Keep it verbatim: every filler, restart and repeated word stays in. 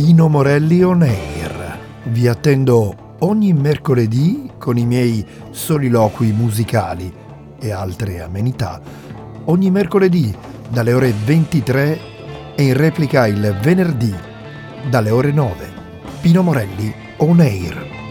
Pino Morelli On Air. Vi attendo ogni mercoledì con i miei soliloqui musicali e altre amenità, ogni mercoledì dalle ore ventitré e in replica il venerdì dalle ore nove. Pino Morelli On Air.